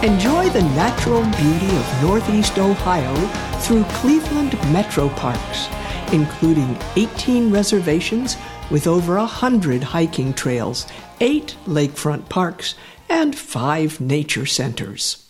Enjoy the natural beauty of Northeast Ohio through Cleveland Metro Parks, including 18 reservations with over 100 hiking trails, 8 lakefront parks, and 5 nature centers.